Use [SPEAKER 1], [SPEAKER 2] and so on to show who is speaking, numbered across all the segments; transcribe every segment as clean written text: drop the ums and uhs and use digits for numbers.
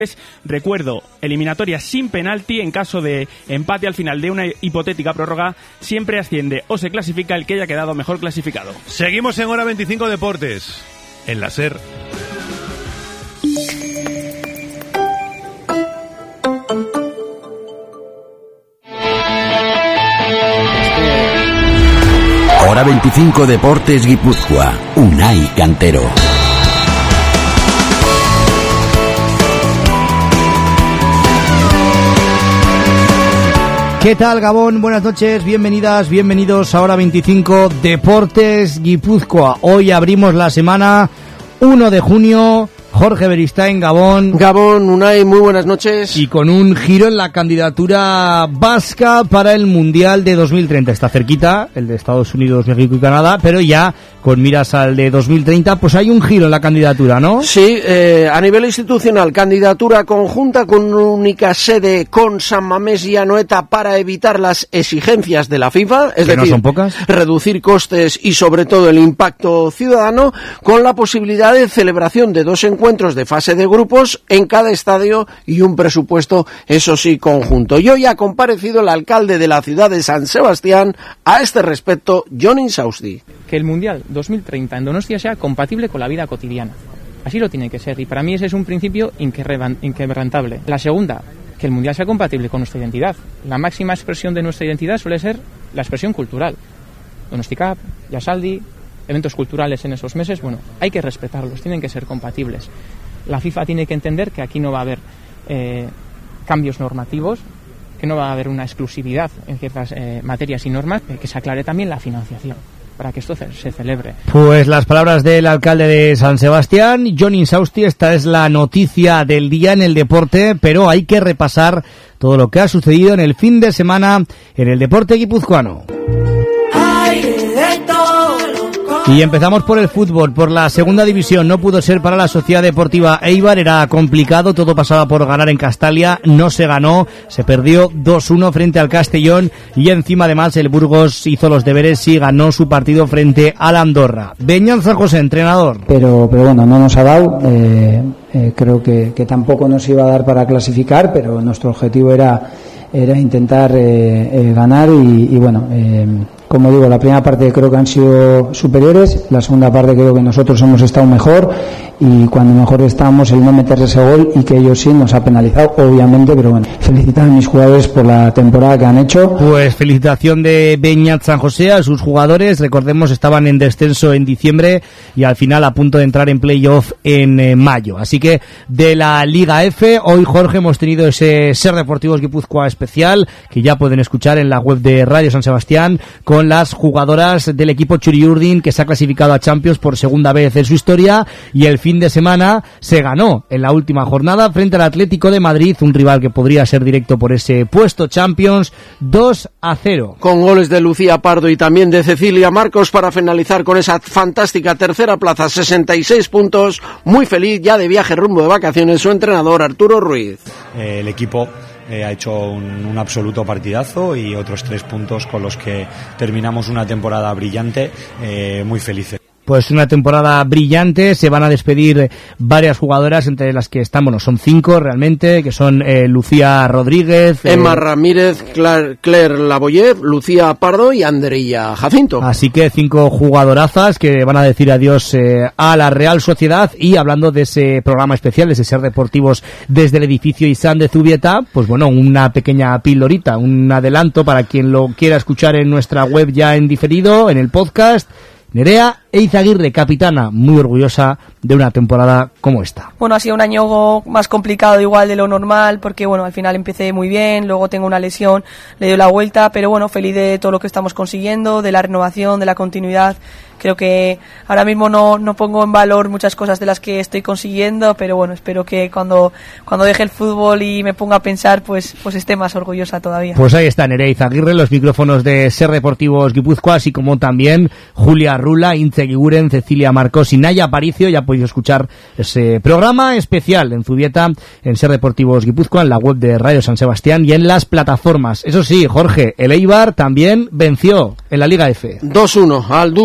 [SPEAKER 1] Recuerdo, eliminatoria sin penalti. En caso de empate al final de una hipotética prórroga, siempre asciende o se clasifica el que haya quedado mejor clasificado.
[SPEAKER 2] Seguimos en Hora 25 Deportes, en la SER.
[SPEAKER 3] Hora 25 Deportes Guipúzcoa, Unai Cantero.
[SPEAKER 4] ¿Qué tal, Gabón? Buenas noches, bienvenidas, bienvenidos a Hora 25 Deportes Guipúzcoa. Hoy abrimos la semana 1 de junio. Jorge Beristain, Gabón.
[SPEAKER 5] Gabón, Unai, muy buenas noches.
[SPEAKER 4] Y con un giro en la candidatura vasca para el Mundial de 2030. Está cerquita, el de Estados Unidos, México y Canadá, pero ya con miras al de 2030, pues hay un giro en la candidatura, ¿no?
[SPEAKER 5] Sí, a nivel institucional, candidatura conjunta con única sede con San Mamés y Anoeta para evitar las exigencias de la FIFA, es decir,
[SPEAKER 4] no son pocas,
[SPEAKER 5] reducir costes y sobre todo el impacto ciudadano, con la posibilidad de celebración de 2 encuentros de fase de grupos en cada estadio y un presupuesto, eso sí, conjunto. Y hoy ha comparecido el alcalde de la ciudad de San Sebastián a este respecto, Jon Insausti.
[SPEAKER 6] Que el Mundial 2030 en Donostia sea compatible con la vida cotidiana. Así lo tiene que ser, y para mí ese es un principio inquebrantable. La segunda, que el Mundial sea compatible con nuestra identidad. La máxima expresión de nuestra identidad suele ser la expresión cultural. Donostia Cup, Jasaldi, eventos culturales en esos meses, bueno, hay que respetarlos, tienen que ser compatibles. La FIFA tiene que entender que aquí no va a haber cambios normativos, que no va a haber una exclusividad en ciertas materias y normas, que se aclare también la financiación para que esto se celebre.
[SPEAKER 4] Pues las palabras del alcalde de San Sebastián, Jon Insausti. Esta es la noticia del día en el deporte, pero hay que repasar todo lo que ha sucedido en el fin de semana en el deporte guipuzcoano. Y empezamos por el fútbol, por la segunda división. No pudo ser para la Sociedad Deportiva Eibar, era complicado, todo pasaba por ganar en Castalia, no se ganó, se perdió 2-1 frente al Castellón y encima además el Burgos hizo los deberes y ganó su partido frente al Andorra. Beñat San José, entrenador.
[SPEAKER 7] Pero bueno, no nos ha dado, creo que tampoco nos iba a dar para clasificar, pero nuestro objetivo era intentar ganar y bueno, como digo, la primera parte creo que han sido superiores, la segunda parte creo que nosotros hemos estado mejor y cuando mejor estábamos el no meter ese gol y que ellos sí nos ha penalizado, obviamente, pero bueno, felicitar a mis jugadores por la temporada que han hecho.
[SPEAKER 4] Pues felicitación de Beñat San José a sus jugadores, recordemos estaban en descenso en diciembre y al final a punto de entrar en playoff en mayo, así que de la Liga F, hoy Jorge hemos tenido ese Ser Deportivos Guipúzcoa especial que ya pueden escuchar en la web de Radio San Sebastián con las jugadoras del equipo Txuri-Urdin que se ha clasificado a Champions por segunda vez en su historia y el fin de semana se ganó en la última jornada frente al Atlético de Madrid, un rival que podría ser directo por ese puesto Champions, 2-0.
[SPEAKER 5] Con goles de Lucía Pardo y también de Cecilia Marcos para finalizar con esa fantástica tercera plaza, 66 puntos, muy feliz, ya de viaje rumbo de vacaciones, su entrenador Arturo Ruiz.
[SPEAKER 8] El equipo ha hecho un absoluto partidazo y otros 3 puntos con los que terminamos una temporada brillante, muy felices.
[SPEAKER 4] Pues una temporada brillante, se van a despedir varias jugadoras, entre las que están, bueno, son 5 realmente, que son Lucía Rodríguez,
[SPEAKER 5] Emma Ramírez, Claire Lavoyer, Lucía Pardo y Andrea Jacinto.
[SPEAKER 4] Así que 5 jugadorazas que van a decir adiós a la Real Sociedad. Y hablando de ese programa especial, de ese Ser Deportivos desde el edificio Izan de Zubieta, pues bueno, una pequeña pildorita, un adelanto para quien lo quiera escuchar en nuestra web ya en diferido, en el podcast. Nerea Eizaguirre, capitana, muy orgullosa de una temporada como esta.
[SPEAKER 9] Bueno, ha sido un año más complicado igual de lo normal, porque bueno, al final empecé muy bien, luego tengo una lesión, le doy la vuelta, pero bueno, feliz de todo lo que estamos consiguiendo, de la renovación, de la continuidad. Creo que ahora mismo no pongo en valor muchas cosas de las que estoy consiguiendo, pero bueno, espero que cuando deje el fútbol y me ponga a pensar, pues esté más orgullosa todavía.
[SPEAKER 4] Pues ahí está Nerea Eizaguirre, los micrófonos de Ser Deportivos Guipúzcoa, así como también Julia Rula, Intze Guiguren, Cecilia Marcos y Naya Aparicio. Ya podéis escuchar ese programa especial en Zubieta, en Ser Deportivos Guipúzcoa, en la web de Radio San Sebastián y en las plataformas. Eso sí, Jorge, el Eibar también venció en la Liga F.
[SPEAKER 5] 2-1 al Dus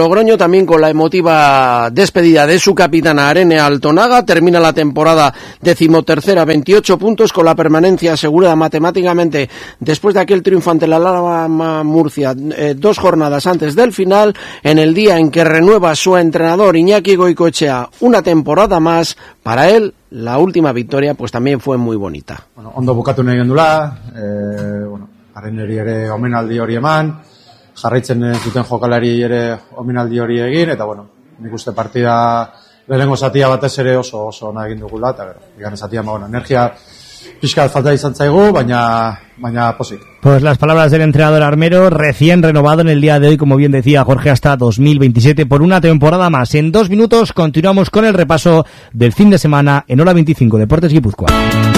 [SPEAKER 5] Logroño, también con la emotiva despedida de su capitana Arene Altonaga. Termina la temporada 13ª, 28 puntos, con la permanencia asegurada matemáticamente después de aquel triunfo ante la Lama Murcia 2 jornadas antes del final, en el día en que renueva su entrenador Iñaki Goikoetxea una temporada más. Para él, la última victoria pues también fue muy bonita.
[SPEAKER 10] Bueno, ondo bukatu nahi gendula, Areneri ere omenaldi hori eman, jarraitzen zuten jokalari ere omenaldi hori egin, eta bueno, nik uste partida lehenengo zatia batez ere oso ona egin dugula, eta bigarren zatia, energia pixka falta izan zaigu, baina posik.
[SPEAKER 4] Pues las palabras del entrenador armero, recién renovado en el día de hoy, como bien decía Jorge, hasta 2027 por una temporada más. En 2 minutos continuamos con el repaso del fin de semana en Hora 25 Deportes Guipúzcoa.